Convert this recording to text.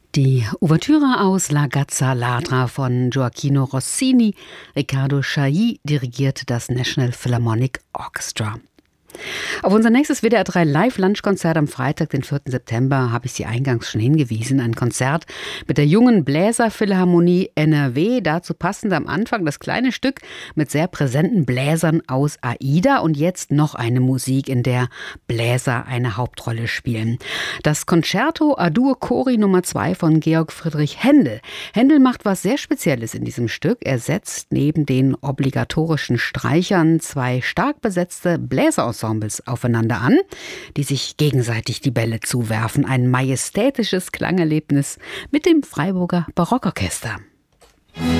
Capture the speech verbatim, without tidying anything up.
Die Ouvertüre aus La Gazza Ladra von Gioachino Rossini. Riccardo Chailly dirigierte das National Philharmonic Orchestra. Auf unser nächstes W D R drei Live-Lunchkonzert am Freitag, den vierten September, habe ich Sie eingangs schon hingewiesen. Ein Konzert mit der jungen Bläserphilharmonie N R W. Dazu passend am Anfang das kleine Stück mit sehr präsenten Bläsern aus Aida. Und jetzt noch eine Musik, in der Bläser eine Hauptrolle spielen. Das Concerto A-Dur Cori Nummer zwei von Georg Friedrich Händel. Händel macht was sehr Spezielles in diesem Stück. Er setzt neben den obligatorischen Streichern zwei stark besetzte Bläserensembles aufeinander an, die sich gegenseitig die Bälle zuwerfen. Ein majestätisches Klangerlebnis mit dem Freiburger Barockorchester.